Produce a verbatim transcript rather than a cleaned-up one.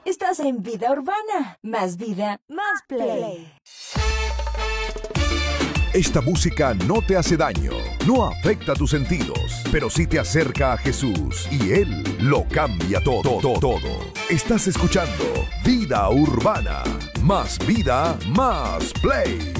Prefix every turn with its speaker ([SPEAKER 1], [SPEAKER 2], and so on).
[SPEAKER 1] Estás en Vida Urbana. Más vida, más play.
[SPEAKER 2] Esta música no te hace daño, no afecta tus sentidos, pero sí te acerca a Jesús y Él lo cambia todo, todo, todo. Estás escuchando Vida Urbana. Más vida, más play.